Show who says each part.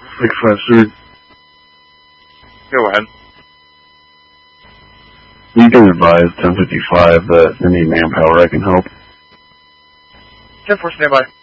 Speaker 1: 653.
Speaker 2: Go ahead.
Speaker 1: You can advise 1055 that I need manpower, I can help.
Speaker 2: 10-4, stand by.